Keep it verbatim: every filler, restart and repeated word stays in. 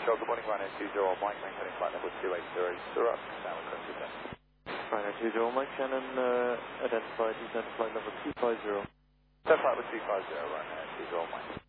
Shell, good morning, Ryanair two zero one Mike, maintaining flight level two eight zero, Surat, now request descent. Ryanair two zero Mike, Shannon, uh, identified, descent flight level two five zero. Descent flight level two five zero, Ryanair two zero Mike.